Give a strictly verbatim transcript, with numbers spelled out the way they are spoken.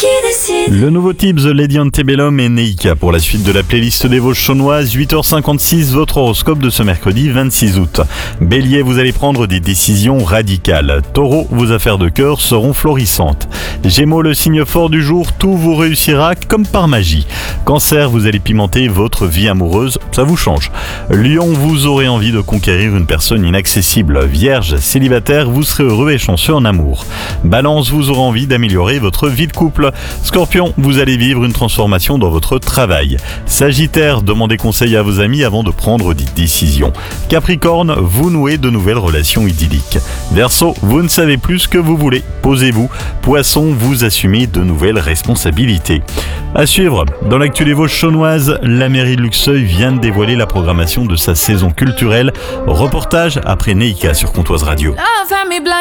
qui décide. Le nouveau type The Lady Antebellum et Neika pour la suite de la playlist des Vosges chaunoises. huit heures cinquante-six, votre horoscope de ce mercredi vingt-six août. Bélier, vous allez prendre des décisions radicales. Taureau, vos affaires de cœur seront florissantes. Gémeaux, le signe fort du jour, tout vous réussira comme par magie. Cancer, vous allez pimenter votre vie amoureuse, ça vous change. Lion, vous aurez envie de conquérir une personne inaccessible. Vierge, célibataire, vous serez heureux et chanceux en amour. Balance, vous aurez envie d'améliorer votre vie de couple. Scorpion, vous allez vivre une transformation dans votre travail. Sagittaire, demandez conseil à vos amis avant de prendre des décisions. Capricorne, vous nouez de nouvelles relations idylliques. Verseau, vous ne savez plus ce que vous voulez, posez-vous. Poisson, vous assumez de nouvelles responsabilités. À suivre, dans l'actu des Vosges chaunoises, la mairie de Luxeuil vient de dévoiler la programmation de sa saison culturelle. Reportage après Neika sur Comtoise Radio. La famille blanche.